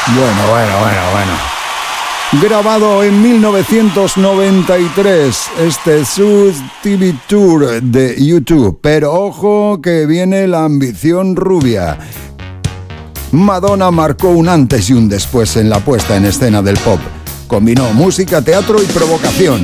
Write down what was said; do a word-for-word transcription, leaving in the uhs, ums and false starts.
Bueno, bueno, bueno, bueno. Grabado en mil novecientos noventa y tres, este Sud T V Tour de YouTube. Pero ojo que viene la ambición rubia. Madonna marcó un antes y un después en la puesta en escena del pop. Combinó música, teatro y provocación.